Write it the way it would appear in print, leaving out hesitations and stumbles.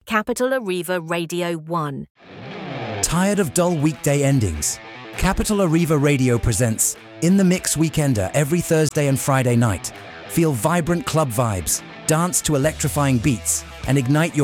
Capital Arriva Radio 1. Tired of dull weekday endings? Capital Arriva Radio presents In the Mix Weekender every Thursday and Friday night. Feel vibrant club vibes, dance to electrifying beats, and ignite your